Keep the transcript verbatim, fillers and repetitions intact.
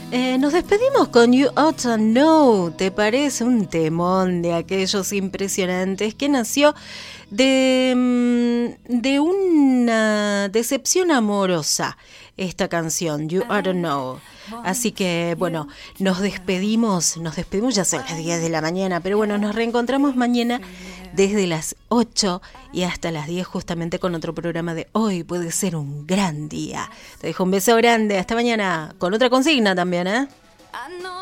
Eh, nos despedimos con You Ought to Know. ¿Te parece? Un temón de aquellos impresionantes que nació de, de una decepción amorosa. Esta canción, You Ought to Know. Así que, bueno, nos despedimos, nos despedimos, ya son las diez de la mañana, pero bueno, nos reencontramos mañana desde las ocho y hasta las diez justamente con otro programa de Hoy Puede Ser un Gran Día. Te dejo un beso grande, hasta mañana, con otra consigna también, ¿eh?